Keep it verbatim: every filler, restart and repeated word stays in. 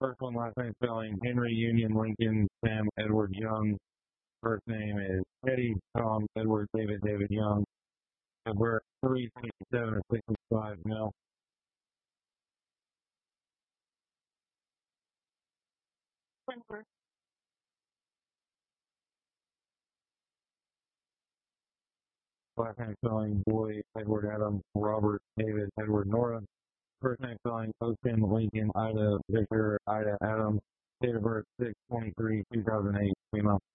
First one, last name spelling, Henry Union Lincoln Sam Edward Young. First name is Eddie Tom Edward David David Young. And we're three sixty-seven or sixty-five mil. Denver. Last name spelling, Boyd Edward Adam Robert David Edward Nora. First name spelling, Ocean Lincoln Ida Victor Ida Adam. Date of birth six twenty-three two thousand eight. Female.